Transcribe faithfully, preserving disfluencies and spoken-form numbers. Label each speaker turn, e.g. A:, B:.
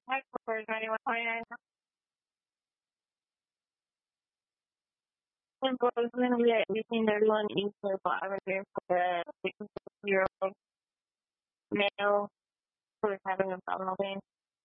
A: Hi, Cooper, twenty-one twenty-nine. Unfortunately, we are using the loan is for average for the six-year-old male who is having a problem.